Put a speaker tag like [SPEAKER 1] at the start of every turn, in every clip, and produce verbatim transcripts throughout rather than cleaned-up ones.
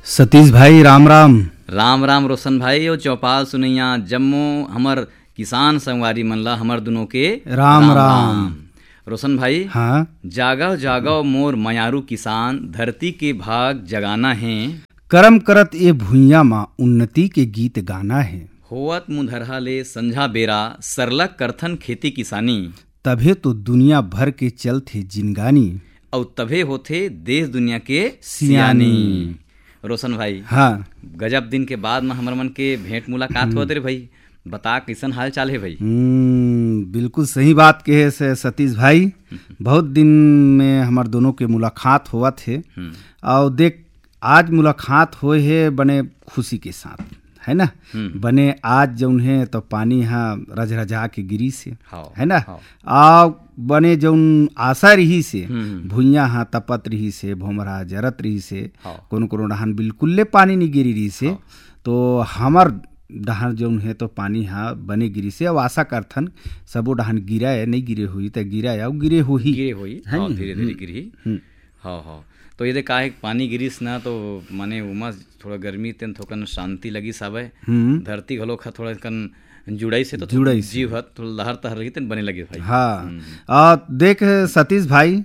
[SPEAKER 1] सतीश भाई राम राम।
[SPEAKER 2] राम राम रोशन भाई। और चौपाल सुनैया जम्मू हमर किसान संगवारी मनला हमर दोनों के
[SPEAKER 1] राम राम, राम।
[SPEAKER 2] रोशन भाई,
[SPEAKER 1] हाँ,
[SPEAKER 2] जागव जागव मोर मयारू किसान, धरती के भाग जगाना है,
[SPEAKER 1] करम करत ए भुइयां माँ उन्नति के गीत गाना है।
[SPEAKER 2] होवत मुधरहा ले संझा बेरा, सरलग करथन खेती किसानी,
[SPEAKER 1] तभे तो दुनिया भर के चलथे जिनगानी,
[SPEAKER 2] और तभे होथे देश दुनिया के
[SPEAKER 1] सियानी।
[SPEAKER 2] रोशन भाई,
[SPEAKER 1] हाँ,
[SPEAKER 2] गजब दिन के बाद में हमर मन के भेंट मुलाकात होत रे भाई। बता कैसन हाल चाल है भाई?
[SPEAKER 1] बिल्कुल सही बात कहे से सतीश भाई। बहुत दिन में हमार दोनों के मुलाकात हुआ थे, और देख आज मुलाकात होए है बने खुशी के साथ, है ना। बने आज जौन है तो पानी यहाँ रज रजा के गिरी से, है ना। आ बने जौन आशा रही से भुइया हाँ तपत रही से, भोमरा जरत रही से, कोनो कोनो डहान बिल्कुल पानी नहीं गिरी रही से, तो हमार डहान जौन है तो पानी हाँ बने गिरी से। अब आशा करथन सबो डहान गिरा है, नहीं गिरे हुई तो गिरा है, गिरे हो ही
[SPEAKER 2] गिरे हुई धीरे धीरे गिरी। हाँ हाँ, तो ये का है पानी गिरिस ना तो माने उमस थोड़ा गर्मी तेन थोकन शांति लगी साबे, धरती घलो खा थोड़ा कन जुड़ाई से तो जुड़ाई जीव हत थोड़ा लहर तहर रही तेन बने लगे भाई।
[SPEAKER 1] हाँ, आ, देख सतीश भाई,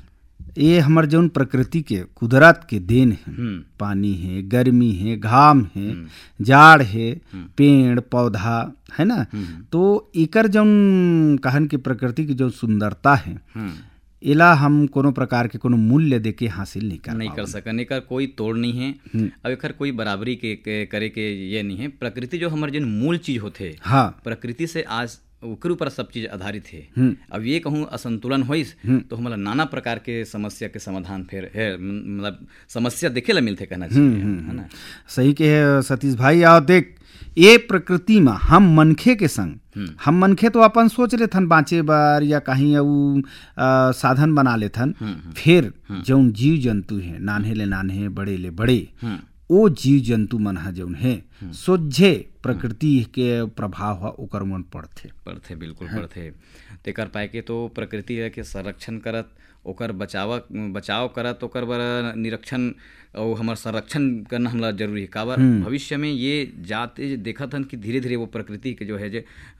[SPEAKER 1] ये हमार जौन प्रकृति के कुदरत के देन है, पानी है, गर्मी है, घाम है, जाड़ है, पेड़ पौधा है ना, तो इकर जौन कहन की प्रकृति की जो सुंदरता है, इला हम कोनो प्रकार के कोनो मूल्य देके हासिल नहीं कर
[SPEAKER 2] नहीं कर सकन। एकर कोई तोड़ नहीं है, अब एकर कोई बराबरी के, के करे के ये नहीं है। प्रकृति जो हमारे जिन मूल चीज होते, हाँ, प्रकृति से आज ओकर ऊपर सब चीज आधारित है। अब ये कहूँ असंतुलन होइस तो हमारा नाना प्रकार के समस्या के समाधान फिर है, मतलब समस्या देखे ला मिलते कहना चाहिए, है ना।
[SPEAKER 1] सही के है सतीश भाई। और देख ये प्रकृति में हम मनखे के संग, हम मनखे तो अपन सोच ले थन बाँचे बार या कहीं उ साधन बना ले थन, फिर जौन जीव जंतु है नान्हे ले नान्हे बड़े ले बड़े, ओ जीव जंतु मन हा जौन है सोझे प्रकृति के प्रभाव हा ओकर मन पड़थे
[SPEAKER 2] पड़थे बिल्कुल पड़थे। तेकर पाए के तो प्रकृति के संरक्षण करत, ओकर बचाव बचाव करत, ओकर बर निरीक्षण और हमार संरक्षण करना हमला जरूरी है। काबर भविष्य में ये जाते देखत हन कि धीरे धीरे वो प्रकृति के जो है जे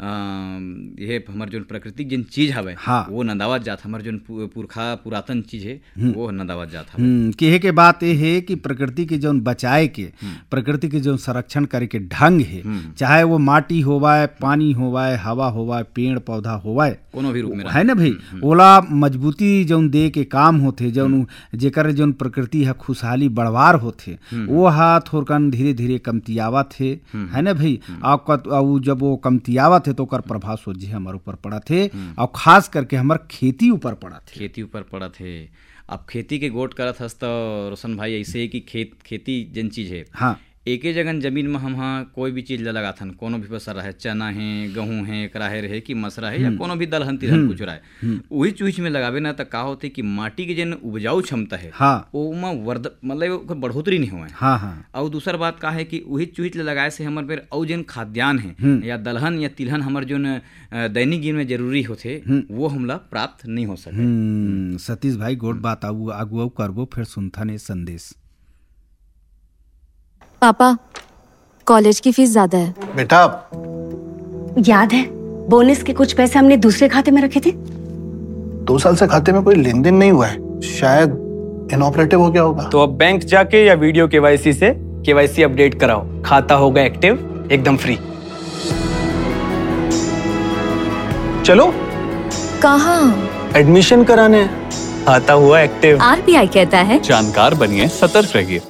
[SPEAKER 2] ये हमार जो प्रकृति जिन चीज हवे, हाँ, वो नंदावत जात, हमार जो पुरखा पुरातन चीज है वो नंदावत जात हवे।
[SPEAKER 1] कहे के बात ये है कि प्रकृति के जो बचाए के, प्रकृति के जो संरक्षण करे के ढंग है, चाहे वो माटी होवाए, पानी होवाए, हवा होवाए, पेड़ पौधा होवाए,
[SPEAKER 2] कोनो भी रूप में
[SPEAKER 1] है ना भाई, ओला मजबूती जौन दे के काम होथे, जौन जेकर जौन प्रकृति है खुशहाली बढ़वार होथे, वो हा थोरकन धीरे धीरे कमतियावत है, है ना भाई। और जब वो कमतियावत है तो ओकर प्रभाव सोझे हमारे ऊपर पड़ा थे, और खास करके हमार खेती ऊपर पड़ा थे
[SPEAKER 2] खेती ऊपर पड़ा थे। अब खेती के गोट करत हस तो रोशन भाई ऐसे है कि खेत खेती जन चीज है, हाँ, एक ही जगह जमीन में हम हाँ कोई भी चीज लगाथन, कोनो भी फसल रहे, चना है, गेहूं है, कराहे रहे कि मसरा है, या कोनो भी दलहन तिलहन कुछ रहे, वही चूज में लगावे ना तो का होते कि माटी के जन उपजाऊ क्षमता है, हाँ, ओमा वर्ध मतलब बढ़ोतरी नहीं हुआ है, हाँ हाँ। और दूसर बात का है कि वही चूज ले लगाए से हमारे फिर और जन खाद्यान्न है या दलहन या तिलहन हमारे जो दैनिक जीवन में जरूरी होते वो हमला प्राप्त नहीं हो सके।
[SPEAKER 1] सतीश भाई गोट बात आगू आगू करबो फिर सुनथा ने संदेश।
[SPEAKER 3] पापा कॉलेज की फीस ज्यादा है।
[SPEAKER 4] बेटा
[SPEAKER 5] याद है बोनस के कुछ पैसे हमने दूसरे खाते में रखे थे?
[SPEAKER 4] दो साल से खाते में कोई लेन देन नहीं हुआ है, शायद इनऑपरेटिव हो गया होगा।
[SPEAKER 6] तो अब बैंक जाके या वीडियो केवाईसी से केवाईसी अपडेट कराओ, खाता होगा एक्टिव एकदम फ्री। चलो
[SPEAKER 3] कहाँ?
[SPEAKER 6] एडमिशन कराने, खाता हुआ एक्टिव।
[SPEAKER 3] आरबीआई कहता है
[SPEAKER 7] जानकार बनिए, सतर्क रहिए।